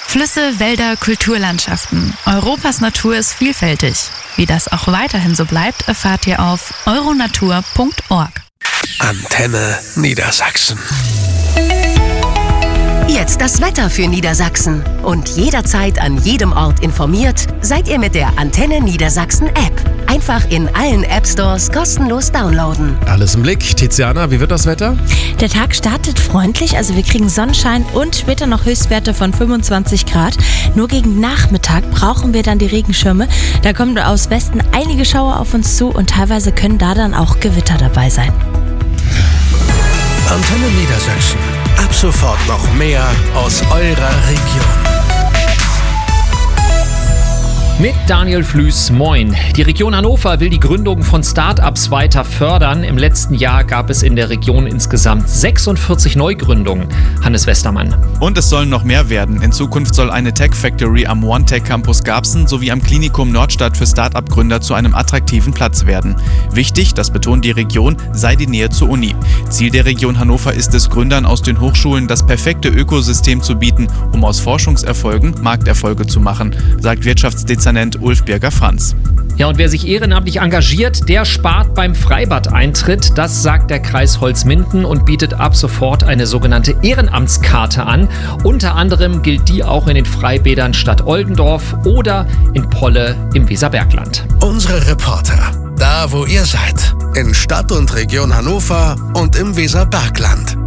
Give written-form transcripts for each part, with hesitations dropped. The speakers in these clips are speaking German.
Flüsse, Wälder, Kulturlandschaften. Europas Natur ist vielfältig. Wie das auch weiterhin so bleibt, erfahrt ihr auf euronatur.org. Antenne Niedersachsen. Jetzt das Wetter für Niedersachsen. Und jederzeit an jedem Ort informiert seid ihr mit der Antenne Niedersachsen App. Einfach in allen App-Stores kostenlos downloaden. Alles im Blick. Tiziana, wie wird das Wetter? Der Tag startet freundlich, also wir kriegen Sonnenschein und später noch Höchstwerte von 25 Grad. Nur gegen Nachmittag brauchen wir dann die Regenschirme. Da kommen aus Westen einige Schauer auf uns zu und teilweise können da dann auch Gewitter dabei sein. Antenne Niedersachsen. Ab sofort noch mehr aus eurer Region. Mit Daniel Flüß, moin. Die Region Hannover will die Gründung von Start-ups weiter fördern. Im letzten Jahr gab es in der Region insgesamt 46 Neugründungen. Hannes Westermann. Und es sollen noch mehr werden. In Zukunft soll eine Tech Factory am OneTech Campus Garbsen sowie am Klinikum Nordstadt für Start-up-Gründer zu einem attraktiven Platz werden. Wichtig, das betont die Region, sei die Nähe zur Uni. Ziel der Region Hannover ist es, Gründern aus den Hochschulen das perfekte Ökosystem zu bieten, um aus Forschungserfolgen Markterfolge zu machen, sagt Wirtschaftsdezernent Ulf Birger-Franz. Ja, und wer sich ehrenamtlich engagiert, der spart beim Freibad-Eintritt. Das sagt der Kreis Holzminden und bietet ab sofort eine sogenannte Ehrenamtskarte an. Unter anderem gilt die auch in den Freibädern Stadt Oldendorf oder in Polle im Weserbergland. Unsere Reporter, da wo ihr seid, in Stadt und Region Hannover und im Weserbergland.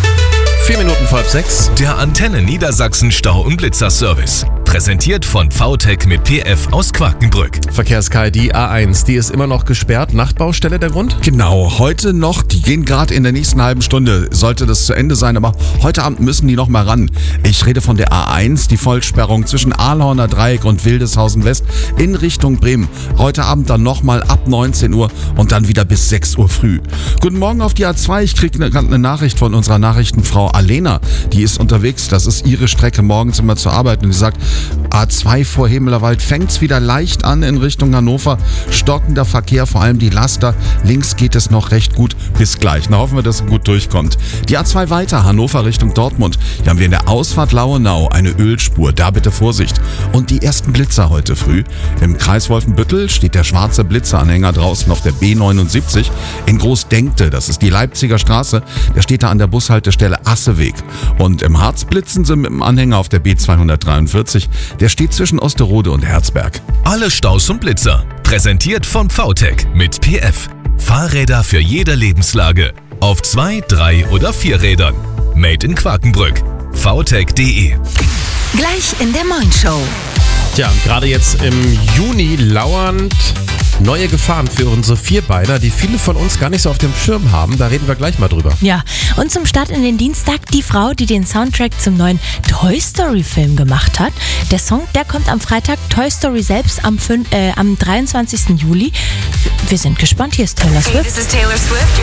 5:04. Der Antenne Niedersachsen Stau- und Blitzerservice. Präsentiert von VTech mit PF aus Quakenbrück. Verkehrs-Kai, die A1, die ist immer noch gesperrt. Nachtbaustelle der Grund? Genau, heute noch. Die gehen gerade in der nächsten halben Stunde. Sollte das zu Ende sein, aber heute Abend müssen die noch mal ran. Ich rede von der A1, die Vollsperrung zwischen Ahlhorner Dreieck und Wildeshausen West in Richtung Bremen. Heute Abend dann nochmal ab 19 Uhr und dann wieder bis 6 Uhr früh. Guten Morgen auf die A2. Ich kriege gerade eine Nachricht von unserer Nachrichtenfrau Alena. Die ist unterwegs. Das ist ihre Strecke morgens immer zur Arbeit. Und die sagt, A2 vor Hemelerwald fängt's wieder leicht an in Richtung Hannover. Stockender Verkehr, vor allem die Laster. Links geht es noch recht gut. Bis gleich. Na, hoffen wir, dass es gut durchkommt. Die A2 weiter, Hannover Richtung Dortmund. Hier haben wir in der Ausfahrt Lauenau eine Ölspur. Da bitte Vorsicht. Und die ersten Blitzer heute früh. Im Kreis Wolfenbüttel steht der schwarze Blitzeranhänger draußen auf der B79. In Großdenkte, das ist die Leipziger Straße, der steht da an der Bushaltestelle Asseweg. Und im Harz blitzen sie mit dem Anhänger auf der B243. Der steht zwischen Osterode und Herzberg. Alle Staus und Blitzer. Präsentiert von VTech mit PF. Fahrräder für jede Lebenslage. Auf 2, 3 oder 4 Rädern. Made in Quakenbrück. VTech.de. Gleich in der Moin Show. Tja, gerade jetzt im Juni lauernd neue Gefahren für unsere Vierbeiner, die viele von uns gar nicht so auf dem Schirm haben. Da reden wir gleich mal drüber. Ja, und zum Start in den Dienstag die Frau, die den Soundtrack zum neuen Toy Story Film gemacht hat. Der Song, der kommt am Freitag, Toy Story selbst am 23. Juli. Wir sind gespannt. Hier ist Taylor Swift. Hey, this is Taylor Swift.